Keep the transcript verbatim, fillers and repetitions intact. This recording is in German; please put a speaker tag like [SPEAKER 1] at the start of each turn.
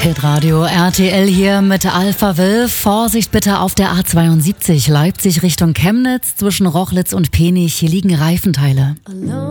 [SPEAKER 1] Hitradio R T L hier mit Alpha Will. Vorsicht bitte auf der A zweiundsiebzig Leipzig Richtung Chemnitz zwischen Rochlitz und Penich. Hier liegen Reifenteile.